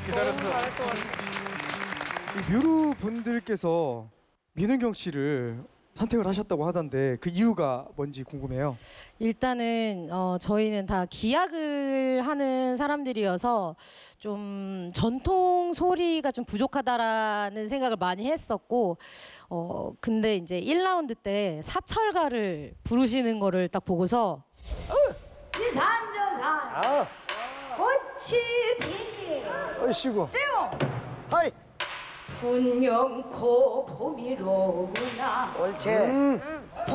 기다렸어. 잘할 것 같아. 이 뮤루 분들께서 민은경 씨를 선택을 하셨다고 하던데 그 이유가 뭔지 궁금해요. 일단은 저희는 다 기악을 하는 사람들이어서 좀 전통 소리가 좀 부족하다라는 생각을 많이 했었고 근데 이제 1라운드 때 사철가를 부르시는 거를 딱 보고서 이산저산 꽃이 피니 어이씨고. 분명 고 봄이로구나 옳지.